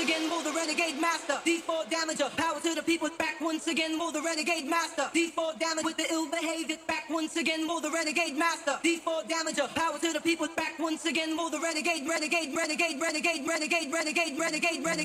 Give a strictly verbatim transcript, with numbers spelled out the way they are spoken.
again, move the renegade master. D four damager, power to the people. Back once again, move the renegade master. D four damage with the ill behavior. Back once again, move the renegade master. D four damager, power to the people. Back once again, move the renegade, renegade, renegade, renegade, renegade, renegade, renegade, renegade.